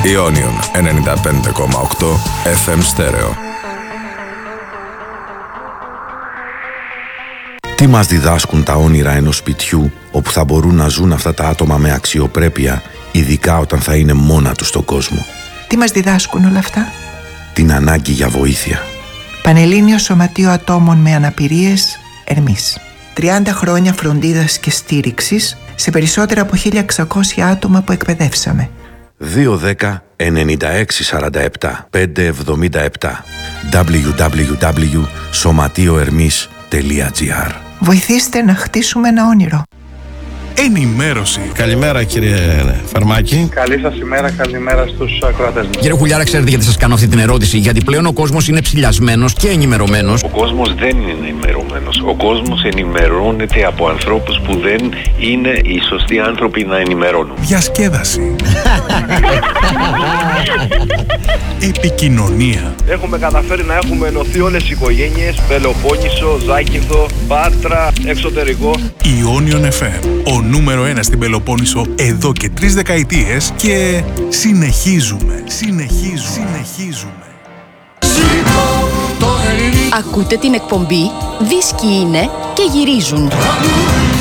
Ionion 95,8 FM στέρεο. Τι μας διδάσκουν τα όνειρα ενός σπιτιού όπου θα μπορούν να ζουν αυτά τα άτομα με αξιοπρέπεια, ειδικά όταν θα είναι μόνα τους στον κόσμο? Τι μας διδάσκουν όλα αυτά? Την ανάγκη για βοήθεια. Πανελλήνιο Σωματείο Ατόμων με Αναπηρίες, Ερμής. 30 χρόνια φροντίδας και στήριξης σε περισσότερα από 1.600 άτομα που εκπαιδεύσαμε. 210 9647 577 www.somatioermis.gr. Βοηθήστε να χτίσουμε ένα όνειρο. Ενημέρωση. Καλημέρα κύριε Φαρμάκη. Καλή σας ημέρα, καλημέρα στους ακροατές μας. Κύριε Χουλιάρα, ξέρετε γιατί σας κάνω αυτή την ερώτηση? Γιατί πλέον ο κόσμος είναι ψηλιασμένος και ενημερωμένος. Ο κόσμος δεν είναι ενημερωμένος. Ο κόσμος ενημερώνεται από ανθρώπους που δεν είναι οι σωστοί άνθρωποι να ενημερώνουν. Διασκέδαση. Επικοινωνία. Έχουμε καταφέρει να έχουμε ενωθεί όλες οι οικογένειες. Πελοπόννησο, Ζάκυνθο, Πάτρα, εξωτερικό. Ionion FM, ο νούμερο 1 στην Πελοπόννησο εδώ και 3 δεκαετίες και συνεχίζουμε. Ακούτε την εκπομπή «Δίσκοι είναι και γυρίζουν».